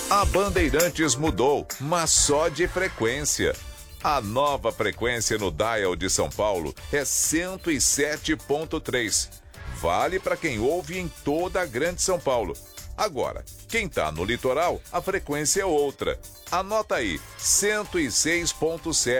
A Bandeirantes mudou, mas só de frequência. A nova frequência no dial de São Paulo é 107.3. Vale para quem ouve em toda a Grande São Paulo. Agora, quem tá no litoral, a frequência é outra. Anota aí, 106.7.